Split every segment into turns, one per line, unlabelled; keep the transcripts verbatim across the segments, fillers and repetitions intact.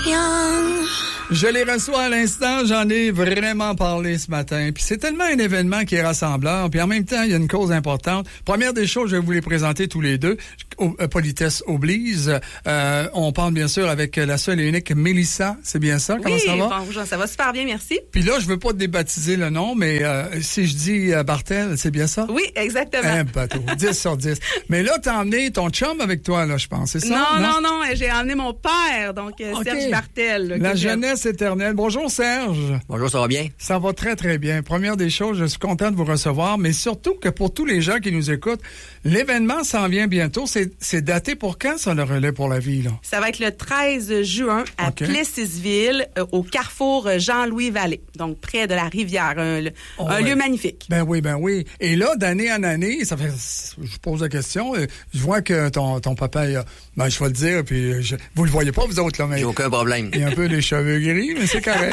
young.
Je les reçois à l'instant, j'en ai vraiment parlé ce matin. Puis c'est tellement un événement qui est rassembleur, puis en même temps, il y a une cause importante. Première des choses, je vais vous les présenter tous les deux. Politesse oblige. Euh, on parle bien sûr avec la seule et unique Mélissa, c'est bien ça? Comment
oui,
ça va?
Bonjour, ça va super bien, merci.
Puis là, je veux pas débaptiser le nom, mais euh, si je dis euh, Bartel, c'est bien ça?
Oui, exactement.
Un bateau, dix sur dix. Mais là, t'as emmené ton chum avec toi, là, je pense, c'est ça?
Non, non, non, non j'ai emmené mon père, donc euh, okay. Serge Bartel. Là,
la jeunesse éternelle. Bonjour Serge.
Bonjour, ça va bien?
Ça va très, très bien. Première des choses, je suis content de vous recevoir, mais surtout que pour tous les gens qui nous écoutent, l'événement s'en vient bientôt. C'est, c'est daté pour quand, ça, le relais pour la vie, là?
Ça va être le treize juin à okay. Plessisville, euh, au carrefour Jean-Louis Vallée, donc près de la rivière. Un,
oh,
un
ouais.
lieu magnifique.
Ben oui, ben oui. Et là, d'année en année, ça fait, je pose la question, je vois que ton, ton papa, il a, ben, je vais le dire, puis je, vous le voyez pas, vous autres, là, mais.
J'ai aucun problème.
Il a un peu les cheveux gris, mais c'est correct.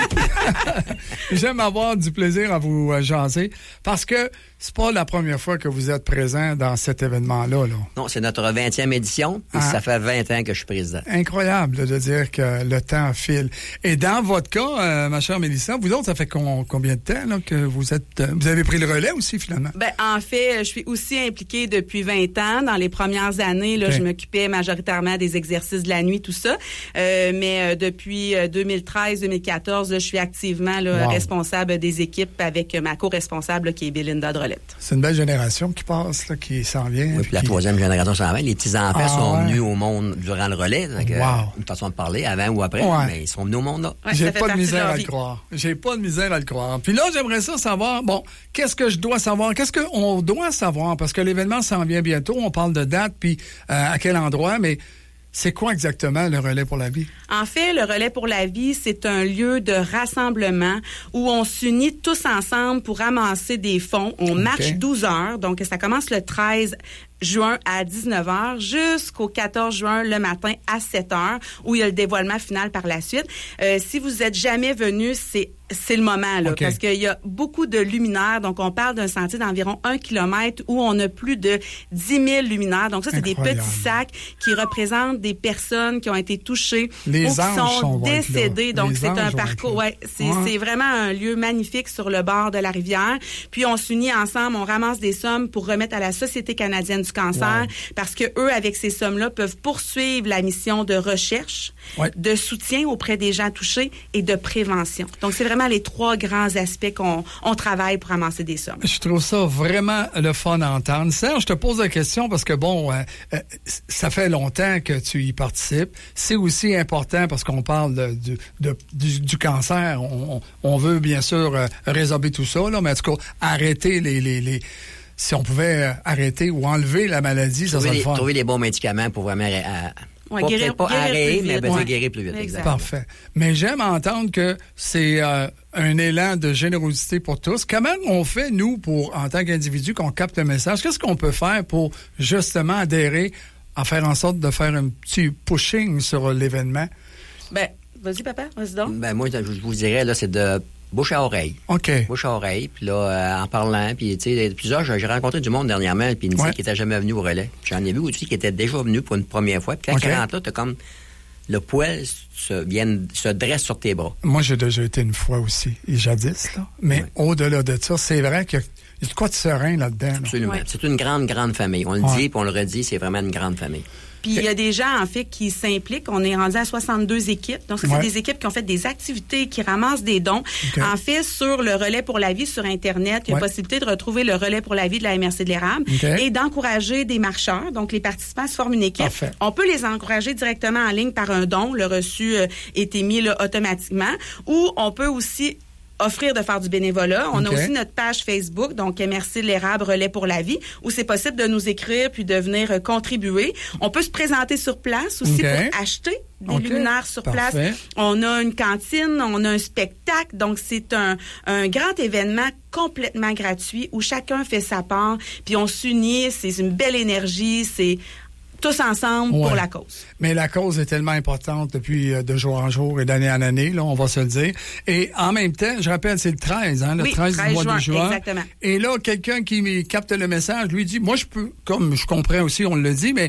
J'aime avoir du plaisir à vous jaser parce que c'est pas la première fois que vous êtes présent dans cet événement-là. Là.
Non, c'est notre vingtième édition et ah. ça fait vingt ans que je suis président.
Incroyable de dire que le temps file. Et dans votre cas, euh, ma chère Mélissa, vous autres, ça fait con, combien de temps là, que vous êtes, euh, vous avez pris le relais aussi finalement?
Ben, en fait, je suis aussi impliquée depuis vingt ans. Dans les premières années, là, okay. je m'occupais majoritairement des exercices de la nuit, tout ça. Euh, mais euh, depuis deux mille treize deux mille quatorze, là, je suis activement là, wow. responsable des équipes avec ma co-responsable là, qui est Belinda Drolette.
C'est une belle génération qui passe, là, qui s'en vient.
Oui, puis la
qui...
troisième génération s'en vient. Les petits-enfants ah, sont
ouais.
venus au monde durant le relais. Donc,
wow.
euh, une façon de parler, avant ou après,
ouais.
mais ils sont venus au monde là.
Ouais,
J'ai pas de misère
de
à le croire. J'ai pas de misère à le croire. Puis là, j'aimerais ça savoir, bon, qu'est-ce que je dois savoir? Qu'est-ce qu'on doit savoir? Parce que l'événement s'en vient bientôt. On parle de date, puis euh, à quel endroit, mais... C'est quoi exactement le Relais pour la vie?
En fait, le Relais pour la vie, c'est un lieu de rassemblement où on s'unit tous ensemble pour ramasser des fonds. On okay. marche douze heures, donc ça commence le treize juin à dix-neuf heures jusqu'au quatorze juin le matin à sept heures où il y a le dévoilement final par la suite. Euh, si vous êtes jamais venu, c'est c'est le moment là okay. parce qu'il y a beaucoup de luminaires. Donc on parle d'un sentier d'environ un kilomètre où on a plus de dix mille luminaires. Donc ça c'est Incroyable. Des petits sacs qui représentent des personnes qui ont été touchées
Les
ou qui
anges
sont,
sont
décédées. Donc
Les
c'est un parcours. Ouais, c'est
ouais.
c'est vraiment un lieu magnifique sur le bord de la rivière. Puis on s'unit ensemble, on ramasse des sommes pour remettre à la Société canadienne du cancer wow. parce que eux avec ces sommes-là peuvent poursuivre la mission de recherche,
ouais.
de soutien auprès des gens touchés et de prévention. Donc c'est vraiment les trois grands aspects qu'on on travaille pour ramasser des sommes.
Je trouve ça vraiment le fun à entendre. Serge, je te pose la question parce que, bon, euh, euh, ça fait longtemps que tu y participes. C'est aussi important parce qu'on parle de, de, de, du, du cancer. On, on veut, bien sûr, euh, résorber tout ça, là, mais en tout cas, arrêter les... les, les si on pouvait euh, arrêter ou enlever la maladie, ça serait le fun.
Trouver les bons médicaments pour vraiment... Euh,
Ouais,
pas,
guérir,
pas
guérir
arrêter,
plus
mais
vite.
ouais. guérir plus vite. Exact.
Parfait. Mais j'aime entendre que c'est euh, un élan de générosité pour tous. Comment on fait, nous, pour en tant qu'individu, qu'on capte le message? Qu'est-ce qu'on peut faire pour, justement, adhérer, à faire en sorte de faire un petit pushing sur l'événement?
Ben, vas-y, papa, vas-y donc.
Ben, moi, je vous dirais, là, c'est de bouche à oreille.
OK.
Bouche à oreille, puis là, euh, en parlant, puis tu sais, plusieurs, j'ai rencontré du monde dernièrement, puis ils me disaient ouais. qu'ils n'étaient jamais venus au relais. J'en ai vu aussi qui étaient déjà venus pour une première fois, puis quand okay. ils rentrent là, t'as comme le poil se, vient, se dresse sur tes bras.
Moi, j'ai déjà été une fois aussi, et jadis, là. Mais ouais. au-delà de ça, c'est vrai qu'il y a Il y a de quoi de serein là-dedans. Là.
Absolument. Ouais. C'est une grande, grande famille. On le ouais. dit, puis on le redit, c'est vraiment une grande famille.
Puis il y a des gens, en fait, qui s'impliquent. On est rendu à soixante-deux équipes. Donc, ça, ouais. c'est des équipes qui ont fait des activités, qui ramassent des dons. Okay. En fait, sur le Relais pour la vie sur Internet, il y a ouais. possibilité de retrouver le Relais pour la vie de la M R C de l'érable okay. et d'encourager des marcheurs. Donc, les participants se forment une équipe.
Parfait.
On peut les encourager directement en ligne par un don. Le reçu euh, est émis là, automatiquement. Ou on peut aussi offrir de faire du bénévolat. On okay. a aussi notre page Facebook, donc M R C de l'érable Relais pour la vie, où c'est possible de nous écrire puis de venir euh, contribuer. On peut se présenter sur place aussi okay. pour acheter des okay. luminaires sur Parfait. Place. On a une cantine, on a un spectacle, donc c'est un, un grand événement complètement gratuit où chacun fait sa part, puis on s'unit, c'est une belle énergie, c'est tous ensemble ouais. pour la cause.
Mais la cause est tellement importante depuis euh, de jour en jour et d'année en année, là, on va se le dire. Et en même temps, je rappelle, c'est le treize, hein, le
oui,
treize, treize du mois
juin,
de juin.
Exactement.
Et là, quelqu'un qui capte le message, lui dit, moi, je peux, comme je comprends aussi, on le dit, mais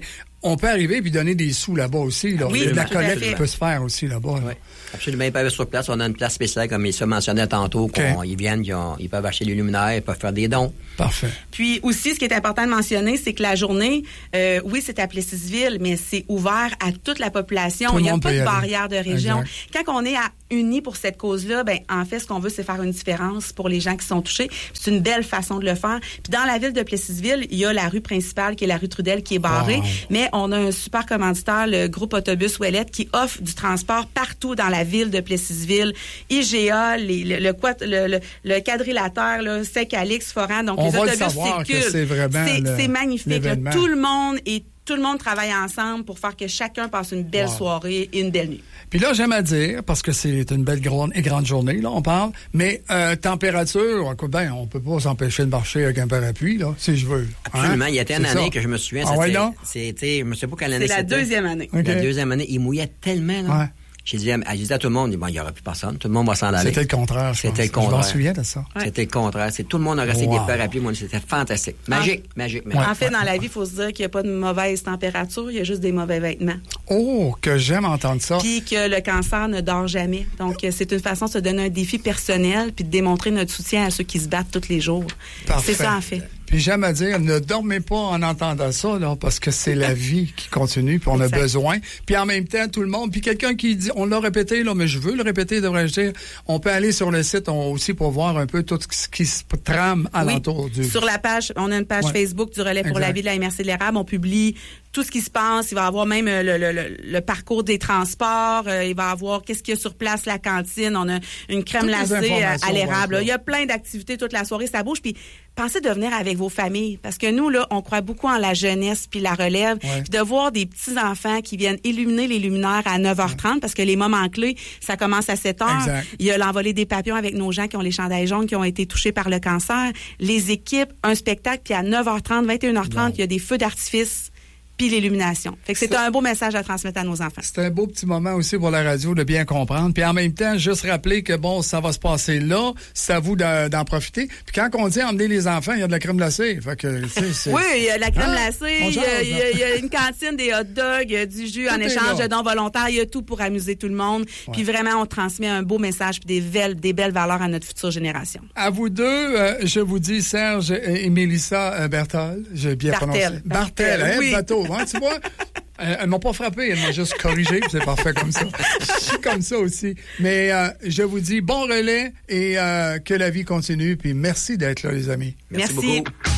on peut arriver et donner des sous là-bas aussi. Là.
Oui,
la collecte peut se faire aussi là-bas.
Oui,
là.
absolument. Ils peuvent être sur place. On a une place spéciale, comme il se mentionnait tantôt, okay. Ils viennent, ils, ont, ils peuvent acheter les luminaires, ils peuvent faire des dons.
Parfait.
Puis aussi, ce qui est important de mentionner, c'est que la journée, euh, oui, c'est à Plessisville, mais c'est ouvert à toute la population.
Tout
il n'y a pas de
aller.
barrière de région.
Exact.
Quand on est à, unis pour cette cause-là, ben en fait, ce qu'on veut, c'est faire une différence pour les gens qui sont touchés. C'est une belle façon de le faire. Puis dans la ville de Plessisville, il y a la rue principale, qui est la rue Trudel, qui est barrée, wow. mais on a un super commanditaire, le groupe Autobus Ouellette, qui offre du transport partout dans la ville de Plessisville. I G A, les, le, le, le, le, le quadrilatère, là, Sec-Alix, Foran, donc
on
les autobus circulent.
C'est vraiment
c'est,
le,
c'est magnifique. Là. Tout le monde est Tout le monde travaille ensemble pour faire que chacun passe une belle wow. soirée et une belle nuit.
Puis là, j'aime à dire, parce que c'est une belle grande et grande journée, là, on parle, mais euh, température, écoute, ben, on peut pas s'empêcher de marcher avec un parapluie, là, si je veux.
Absolument.
Hein?
Il y a été une année ça. que je me souviens,
ah,
c'était,
ouais, non?
c'était, je me sais pas quelle année
c'était. C'est la deuxième année.
Okay. La deuxième année. Il mouillait tellement, là.
Ouais.
J'ai dit, j'ai dit à tout le monde, bon, il n'y aura plus personne, tout le monde va s'en aller.
C'était le contraire, je
C'était
pense.
le contraire.
Je m'en souviens de ça.
Ouais.
C'était le contraire. C'est, tout le monde a resté wow. des parapluies, moi, c'était fantastique. Magique, ah. magique, magique.
En ouais, fait, ouais, dans ouais. la vie, il faut se dire qu'il n'y a pas de mauvaise température, il y a juste des mauvais vêtements.
Oh, que j'aime entendre ça.
Puis que le cancer ne dort jamais. Donc, c'est une façon de se donner un défi personnel puis de démontrer notre soutien à ceux qui se battent tous les jours.
Parfait.
C'est ça, en fait.
Puis j'aime à dire, ne dormez pas en entendant ça, là, parce que c'est la vie qui continue, puis on exact. a besoin. Puis en même temps, tout le monde, puis quelqu'un qui dit, on l'a répété, là, mais je veux le répéter, devrais-je dire, on peut aller sur le site on, aussi pour voir un peu tout ce qui se trame alentour
oui.
du...
Sur la page, on a une page ouais. Facebook du Relais pour exact. la vie de la M R C de l'érable, on publie tout ce qui se passe. Il va y avoir même le, le, le, le parcours des transports. Euh, il va y avoir qu'est-ce qu'il y a sur place, la cantine. On a une crème glacée à, à l'érable. Il y a plein d'activités toute la soirée. Ça bouge. Puis pensez de venir avec vos familles. Parce que nous, là, on croit beaucoup en la jeunesse puis la relève. Ouais. Puis de voir des petits-enfants qui viennent illuminer les luminaires à neuf heures trente, ouais. parce que les moments clés, ça commence à sept heures. Exact. Il y a l'envolée des papillons avec nos gens qui ont les chandails jaunes, qui ont été touchés par le cancer. Les équipes, un spectacle. Puis à neuf heures trente, vingt et une heures trente, ouais. il y a des feux d'artifice. Puis l'illumination. Fait que c'est, c'est un beau message à transmettre à nos enfants.
C'est un beau petit moment aussi pour la radio de bien comprendre. Puis en même temps, juste rappeler que bon, ça va se passer là, c'est à vous de, d'en profiter. Puis quand on dit emmener les enfants, il y a de la crème glacée. Fait que, tu sais, c'est...
oui, il y a de la crème ah, glacée, il y, y, y, y a une cantine, des hot dogs, du jus tout en échange de dons volontaires. Il y a tout pour amuser tout le monde. Ouais. Puis vraiment, on transmet un beau message puis des belles, des belles valeurs à notre future génération.
À vous deux, euh, je vous dis Serge et Mélissa euh, Berthold. J'ai bien
Bartel.
prononcé. Bartel, Bartel hein, oui. bateau. Hein, tu vois? Elles, elles m'ont pas frappé, elles m'ont juste corrigé, c'est parfait comme ça. Je suis comme ça aussi. Mais euh, je vous dis bon relais et euh, que la vie continue. Puis merci d'être là, les amis.
Merci, merci. beaucoup.